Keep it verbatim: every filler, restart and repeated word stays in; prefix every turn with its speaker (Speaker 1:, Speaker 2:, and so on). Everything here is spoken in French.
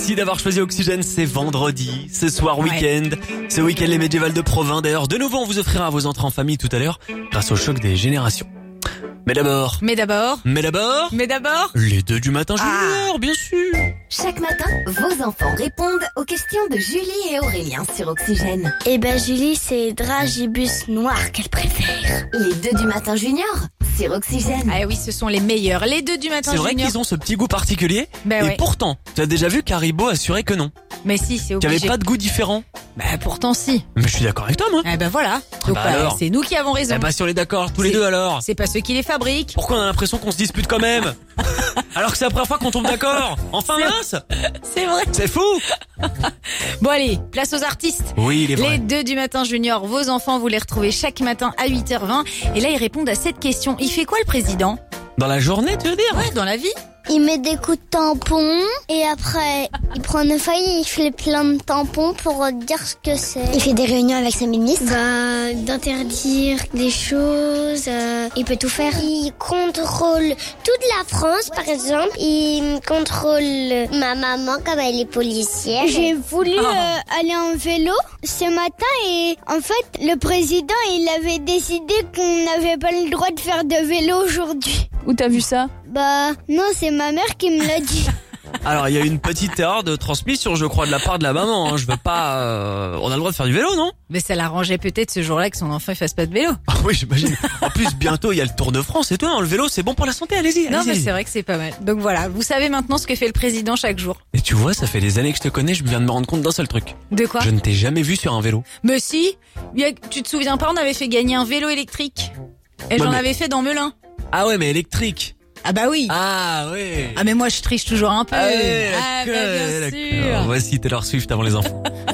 Speaker 1: Merci d'avoir choisi Oxygène, c'est vendredi, ce soir week-end, ouais. Ce week-end les médiévales de Provins. D'ailleurs, de nouveau on vous offrira vos entrées en famille tout à l'heure grâce au choc des générations. Mais d'abord...
Speaker 2: Mais d'abord...
Speaker 1: Mais d'abord...
Speaker 2: Mais d'abord...
Speaker 1: Les deux du matin junior,
Speaker 2: ah.
Speaker 1: bien sûr.
Speaker 3: Chaque matin, vos enfants répondent aux questions de Julie et Aurélien sur Oxygène.
Speaker 4: Eh ben Julie, c'est dragibus noir qu'elle préfère.
Speaker 3: Les deux du matin junior sur Oxygène.
Speaker 2: Ah oui, ce sont les meilleurs. Les deux du matin
Speaker 1: c'est
Speaker 2: junior.
Speaker 1: C'est vrai qu'ils ont ce petit goût particulier.
Speaker 2: Ben
Speaker 1: et
Speaker 2: ouais.
Speaker 1: Pourtant, tu as déjà vu qu'Haribo assurait que non.
Speaker 2: Mais si, c'est obligé.
Speaker 1: Qu'il n'y avait pas de goût différent.
Speaker 2: Bah pourtant si.
Speaker 1: Mais je suis d'accord avec toi, moi.
Speaker 2: Eh ben voilà. Donc
Speaker 1: bah
Speaker 2: bah,
Speaker 1: alors.
Speaker 2: C'est nous qui avons raison.
Speaker 1: Eh bah si on est d'accord, tous les
Speaker 2: c'est,
Speaker 1: deux alors.
Speaker 2: C'est pas ceux qui les fabriquent.
Speaker 1: Pourquoi on a l'impression qu'on se dispute quand même? Alors que c'est la première fois qu'on tombe d'accord. Enfin mince.
Speaker 2: C'est vrai.
Speaker 1: C'est fou.
Speaker 2: Bon allez, place aux artistes.
Speaker 1: Oui, il est vrai.
Speaker 2: Les deux du matin junior, vos enfants, vous les retrouvez chaque matin à huit heures vingt. Et là, ils répondent à cette question. Il fait quoi le président?
Speaker 1: Dans la journée, tu veux dire?
Speaker 2: Ouais, dans la vie.
Speaker 4: Il met des coups de tampon et après il prend une feuille et il fait plein de tampons pour dire ce que c'est. Il fait des réunions avec ses ministres. Bah, d'interdire des choses, euh, il peut tout faire. Il contrôle toute la France par exemple. Il contrôle ma maman comme elle est policière. J'ai voulu
Speaker 2: oh.
Speaker 4: euh, aller en vélo ce matin et en fait le président il avait décidé qu'on n'avait pas le droit de faire de vélo aujourd'hui.
Speaker 2: Où t'as vu ça?
Speaker 4: Bah non, c'est ma mère qui me l'a dit.
Speaker 1: Alors il y a une petite erreur de transmission, je crois, de la part de la maman. Hein. Je veux pas. Euh... On a le droit de faire du vélo, non?
Speaker 2: Mais ça l'arrangeait peut-être ce jour-là que son enfant il fasse pas de vélo.
Speaker 1: Ah oui, j'imagine. En plus, bientôt il y a le Tour de France et tout. Hein. Le vélo, c'est bon pour la santé. Allez-y.
Speaker 2: Non,
Speaker 1: allez-y.
Speaker 2: mais c'est vrai que c'est pas mal. Donc voilà, vous savez maintenant ce que fait le président chaque jour.
Speaker 1: Et tu vois, ça fait des années que je te connais. Je viens de me rendre compte d'un seul truc.
Speaker 2: De quoi?
Speaker 1: Je ne t'ai jamais vu sur un vélo.
Speaker 2: Mais si. Tu te souviens pas, on avait fait gagner un vélo électrique. Et ouais, j'en mais... avais fait dans Melun.
Speaker 1: Ah ouais, mais électrique.
Speaker 2: Ah bah oui.
Speaker 1: Ah ouais.
Speaker 2: Ah mais moi je triche toujours un peu.
Speaker 1: Ah, ouais,
Speaker 2: ah bah bien sûr.
Speaker 1: Voici Taylor Swift avant les enfants.